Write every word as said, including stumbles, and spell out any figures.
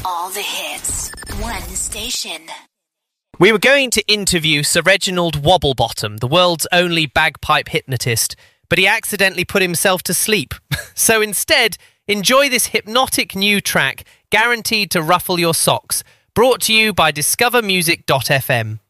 All the hits. One station. We were going to interview Sir Reginald Wobblebottom, the world's only bagpipe hypnotist, but he accidentally put himself to sleep. So instead, enjoy this hypnotic new track, guaranteed to ruffle your socks, brought to you by discover music dot f m.